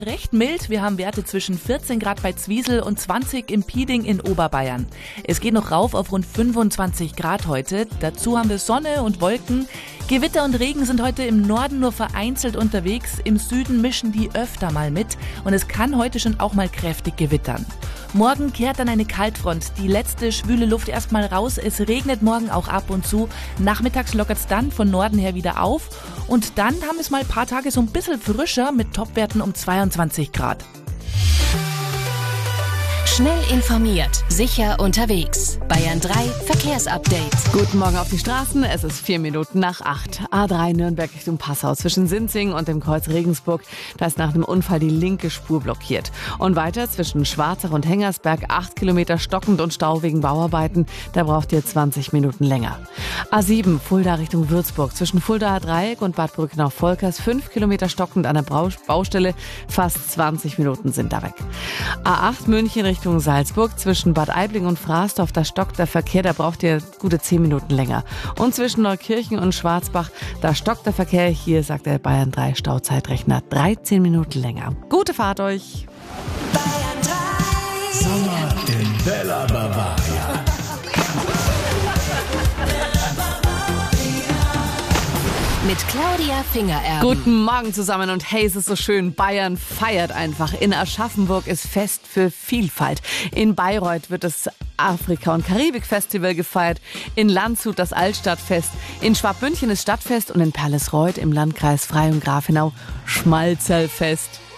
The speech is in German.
Recht mild, wir haben Werte zwischen 14 Grad bei Zwiesel und 20 im Pieding in Oberbayern. Es geht noch rauf auf rund 25 Grad heute. Dazu haben wir Sonne und Wolken. Gewitter und Regen sind heute im Norden nur vereinzelt unterwegs. Im Süden mischen die öfter mal mit und es kann heute schon auch mal kräftig gewittern. Morgen kehrt dann eine Kaltfront. Die letzte schwüle Luft erstmal raus. Es regnet morgen auch ab und zu. Nachmittags lockert es dann von Norden her wieder auf. Und dann haben wir es mal ein paar Tage so ein bisschen frischer mit Topwerten um 22 Grad. Schnell informiert, sicher unterwegs. Bayern 3 Verkehrsupdate. Guten Morgen auf die Straßen, es ist 4 Minuten nach 8. A3 Nürnberg Richtung Passau zwischen Sinzing und dem Kreuz Regensburg. Da ist nach einem Unfall die linke Spur blockiert. Und weiter zwischen Schwarzach und Hengersberg 8 Kilometer stockend und Stau wegen Bauarbeiten. Da braucht ihr 20 Minuten länger. A7 Fulda Richtung Würzburg zwischen Fuldaer Dreieck und Bad Brückenau-Volkers 5 Kilometer stockend an der Baustelle. Fast 20 Minuten sind da weg. A8 München Richtung Salzburg zwischen Bad Aibling und Fraßdorf, da stockt der Verkehr, da braucht ihr gute 10 Minuten länger. Und zwischen Neukirchen und Schwarzbach, da stockt der Verkehr. Hier sagt der Bayern 3 Stauzeitrechner 13 Minuten länger. Gute Fahrt euch! Bayern 3 Sommer in Bella Bavaria. Mit Claudia Fingererben. Guten Morgen zusammen und hey, es ist so schön. Bayern feiert einfach. In Aschaffenburg ist Fest für Vielfalt. In Bayreuth wird das Afrika- und Karibik-Festival gefeiert. In Landshut das Altstadtfest. In Schwabmünchen ist Stadtfest und in Perlesreuth im Landkreis Freyung-Grafenau Schmalzerlfest.